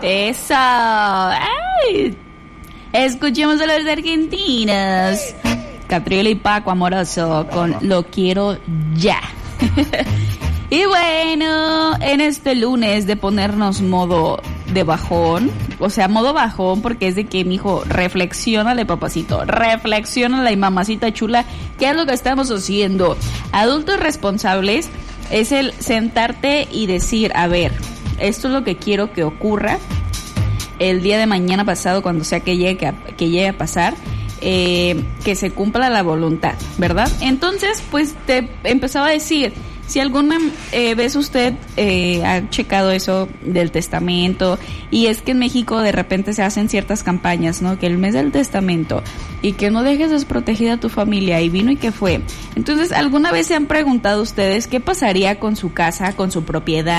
Eso. ¡Ay! Escuchemos a los argentinos. Catriel y Paco Amoroso con Lo Quiero Ya. Y bueno, en este lunes de ponernos modo de bajón, o sea, modo bajón, porque es de que, mijo, reflexiónale, papacito, reflexiónale, y mamacita chula, ¿qué es lo que estamos haciendo? Adultos responsables es el sentarte y decir, a ver, esto es lo que quiero que ocurra el día de mañana pasado, cuando sea que llegue a pasar, que se cumpla la voluntad, ¿verdad? Entonces, pues te empezaba a decir, si alguna vez usted ha checado eso del testamento, y es que en México de repente se hacen ciertas campañas, ¿no? Que el mes del testamento, y que no dejes desprotegida a tu familia, y vino y que fue. Entonces, ¿alguna vez se han preguntado ustedes qué pasaría con su casa, con su propiedad?